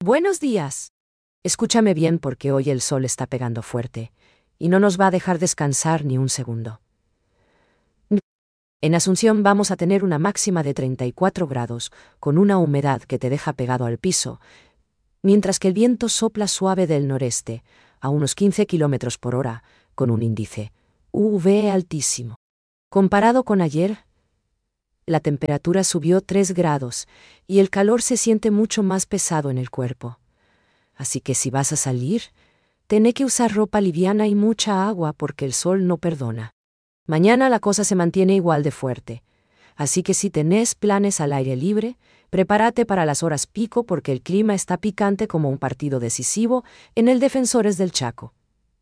Buenos días. Escúchame bien porque hoy el sol está pegando fuerte y no nos va a dejar descansar ni un segundo. En Asunción vamos a tener una máxima de 34 grados, con una humedad que te deja pegado al piso, mientras que el viento sopla suave del noreste, a unos 15 kilómetros por hora, con un índice UV altísimo. Comparado con ayer, la temperatura subió 3 grados y el calor se siente mucho más pesado en el cuerpo. Así que si vas a salir, ten que usar ropa liviana y mucha agua porque el sol no perdona. Mañana la cosa se mantiene igual de fuerte, así que si tenés planes al aire libre, prepárate para las horas pico porque el clima está picante como un partido decisivo en el Defensores del Chaco.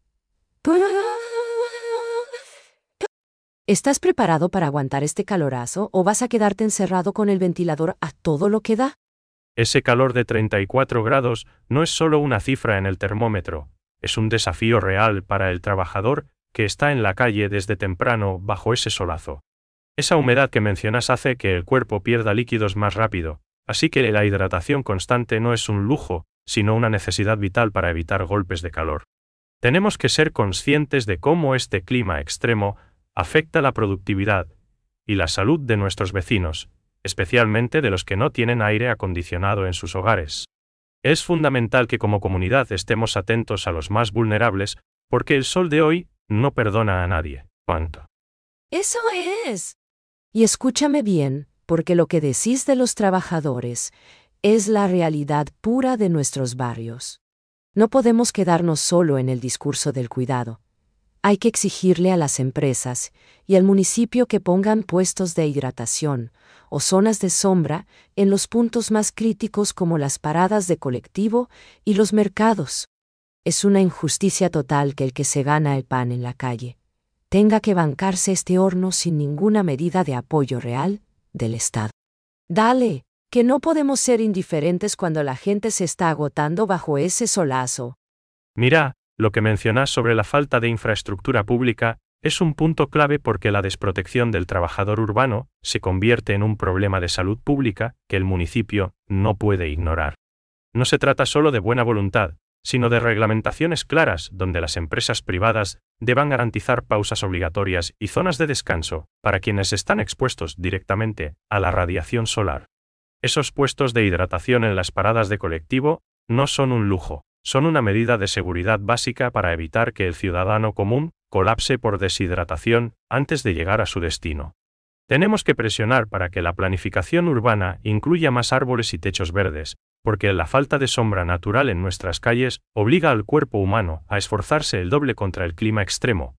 ¿Estás preparado para aguantar este calorazo o vas a quedarte encerrado con el ventilador a todo lo que da? Ese calor de 34 grados no es solo una cifra en el termómetro, es un desafío real para el trabajador que está en la calle desde temprano bajo ese solazo. Esa humedad que mencionas hace que el cuerpo pierda líquidos más rápido, así que la hidratación constante no es un lujo, sino una necesidad vital para evitar golpes de calor. Tenemos que ser conscientes de cómo este clima extremo afecta la productividad y la salud de nuestros vecinos, especialmente de los que no tienen aire acondicionado en sus hogares. Es fundamental que como comunidad estemos atentos a los más vulnerables, porque el sol de hoy no perdona a nadie. ¿Cuánto? ¡Eso es! Y escúchame bien, porque lo que decís de los trabajadores es la realidad pura de nuestros barrios. No podemos quedarnos solo en el discurso del cuidado. Hay que exigirle a las empresas y al municipio que pongan puestos de hidratación o zonas de sombra en los puntos más críticos como las paradas de colectivo y los mercados. Es una injusticia total que el que se gana el pan en la calle tenga que bancarse este horno sin ninguna medida de apoyo real del Estado. Dale, que no podemos ser indiferentes cuando la gente se está agotando bajo ese solazo. Mira, lo que mencionas sobre la falta de infraestructura pública es un punto clave porque la desprotección del trabajador urbano se convierte en un problema de salud pública que el municipio no puede ignorar. No se trata solo de buena voluntad, sino de reglamentaciones claras donde las empresas privadas deban garantizar pausas obligatorias y zonas de descanso para quienes están expuestos directamente a la radiación solar. Esos puestos de hidratación en las paradas de colectivo no son un lujo, son una medida de seguridad básica para evitar que el ciudadano común colapse por deshidratación antes de llegar a su destino. Tenemos que presionar para que la planificación urbana incluya más árboles y techos verdes, porque la falta de sombra natural en nuestras calles obliga al cuerpo humano a esforzarse el doble contra el clima extremo.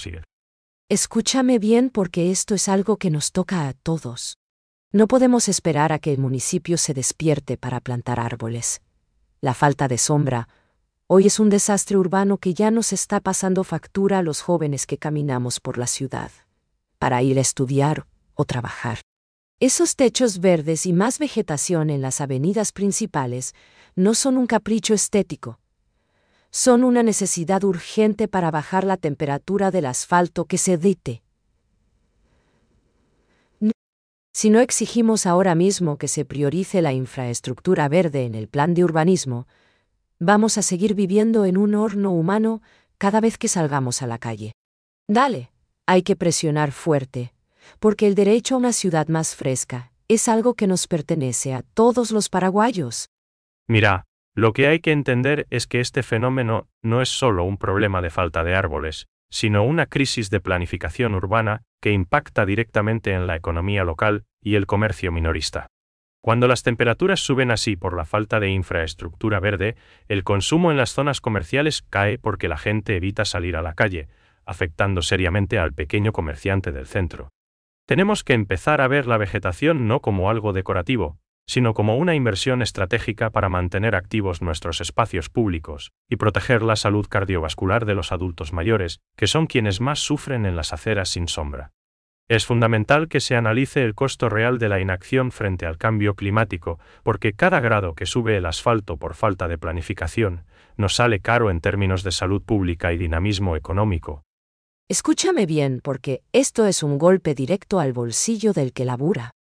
Escúchame bien porque esto es algo que nos toca a todos. No podemos esperar a que el municipio se despierte para plantar árboles. La falta de sombra hoy es un desastre urbano que ya nos está pasando factura a los jóvenes que caminamos por la ciudad para ir a estudiar o trabajar. Esos techos verdes y más vegetación en las avenidas principales no son un capricho estético. Son una necesidad urgente para bajar la temperatura del asfalto que se derrite. Si no exigimos ahora mismo que se priorice la infraestructura verde en el plan de urbanismo, vamos a seguir viviendo en un horno humano cada vez que salgamos a la calle. Dale, hay que presionar fuerte, porque el derecho a una ciudad más fresca es algo que nos pertenece a todos los paraguayos. Mira, lo que hay que entender es que este fenómeno no es solo un problema de falta de árboles, sino una crisis de planificación urbana que impacta directamente en la economía local y el comercio minorista. Cuando las temperaturas suben así por la falta de infraestructura verde, el consumo en las zonas comerciales cae porque la gente evita salir a la calle, afectando seriamente al pequeño comerciante del centro. Tenemos que empezar a ver la vegetación no como algo decorativo, sino como una inversión estratégica para mantener activos nuestros espacios públicos y proteger la salud cardiovascular de los adultos mayores, que son quienes más sufren en las aceras sin sombra. Es fundamental que se analice el costo real de la inacción frente al cambio climático, porque cada grado que sube el asfalto por falta de planificación nos sale caro en términos de salud pública y dinamismo económico. Escúchame bien porque esto es un golpe directo al bolsillo del que labura.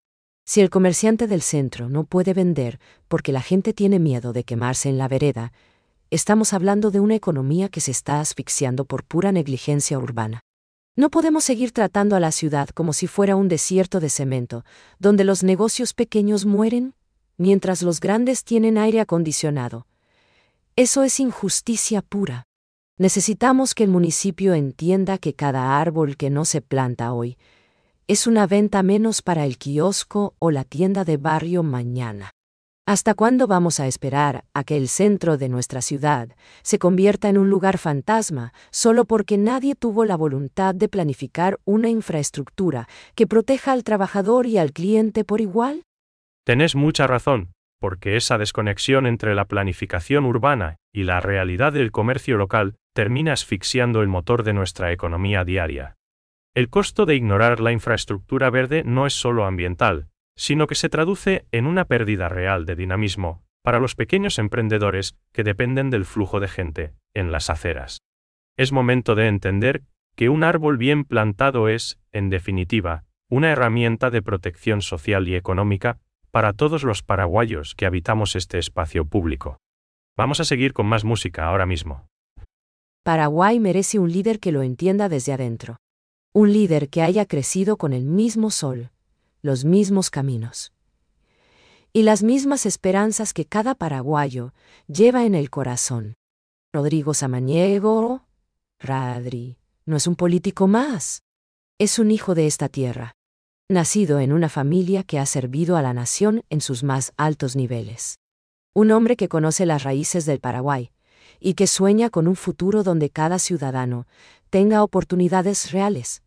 Si el comerciante del centro no puede vender porque la gente tiene miedo de quemarse en la vereda, estamos hablando de una economía que se está asfixiando por pura negligencia urbana. No podemos seguir tratando a la ciudad como si fuera un desierto de cemento, donde los negocios pequeños mueren, mientras los grandes tienen aire acondicionado. Eso es injusticia pura. Necesitamos que el municipio entienda que cada árbol que no se planta hoy es una venta menos para el kiosco o la tienda de barrio mañana. ¿Hasta cuándo vamos a esperar a que el centro de nuestra ciudad se convierta en un lugar fantasma solo porque nadie tuvo la voluntad de planificar una infraestructura que proteja al trabajador y al cliente por igual? Tenés mucha razón, porque esa desconexión entre la planificación urbana y la realidad del comercio local termina asfixiando el motor de nuestra economía diaria. El costo de ignorar la infraestructura verde no es solo ambiental, sino que se traduce en una pérdida real de dinamismo para los pequeños emprendedores que dependen del flujo de gente en las aceras. Es momento de entender que un árbol bien plantado es, en definitiva, una herramienta de protección social y económica para todos los paraguayos que habitamos este espacio público. Vamos a seguir con más música ahora mismo. Paraguay merece un líder que lo entienda desde adentro. Un líder que haya crecido con el mismo sol, los mismos caminos y las mismas esperanzas que cada paraguayo lleva en el corazón. Rodrigo Samaniego, Radri, no es un político más. Es un hijo de esta tierra, nacido en una familia que ha servido a la nación en sus más altos niveles. Un hombre que conoce las raíces del Paraguay y que sueña con un futuro donde cada ciudadano tenga oportunidades reales.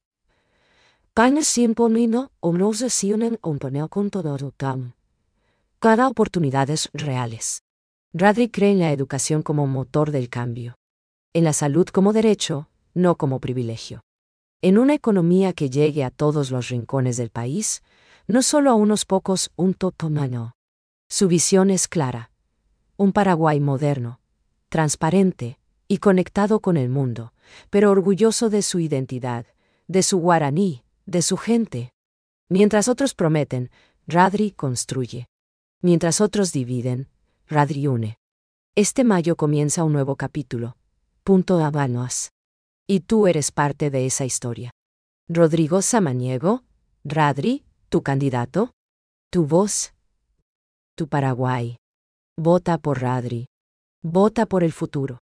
Cada oportunidades reales. Radri cree en la educación como motor del cambio. En la salud como derecho, no como privilegio. En una economía que llegue a todos los rincones del país, no solo a unos pocos, un totomano. Su visión es clara. Un Paraguay moderno, transparente y conectado con el mundo, pero orgulloso de su identidad, de su guaraní, de su gente. Mientras otros prometen, Radri construye. Mientras otros dividen, Radri une. Este mayo comienza un nuevo capítulo. Punto Habanos. Y tú eres parte de esa historia. Rodrigo Samaniego, Radri, tu candidato, tu voz, tu Paraguay. Vota por Radri. Vota por el futuro.